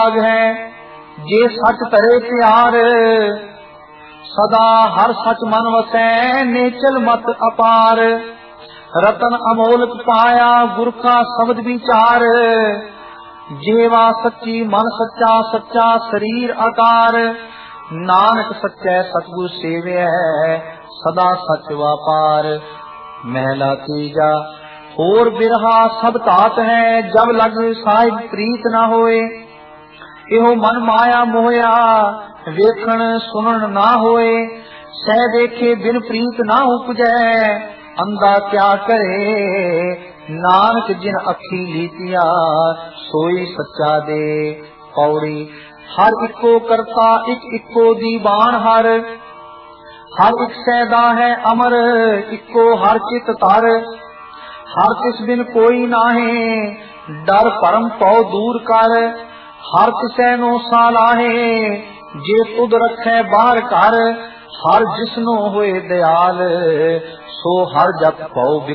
है जे सच तरे प्यार, सदा हर सच मन वसै नेचल मत अपार। रतन अमोलक पाया गुर का शब्द विचार, जेवा सच्ची मन सच्चा सच्चा शरीर आकार। नानक सच्चै सतगुर सेवै सदा सच वापार। महला तीजा और बिरहा सब तात है, जब लग साहिब प्रीत न होए। एहो मन माया मोया वेखण सुनन ना होए। सह देखे बिन प्रीत ना उपजै, अंधा क्या करे। नानक जिन अखी लीतिया सोई सच्चा दे। पौड़ी हर इको करता एक इको दीवान हर। हर एक सैदा है अमर इको हर चित तर। हर तिस बिन कोई नाहे डर परम पौ दूर कर। हर तिसै नो सालाहे जे तुद रखै बाहर कर। हर जिसनो होए दयाल सो हर जप पौ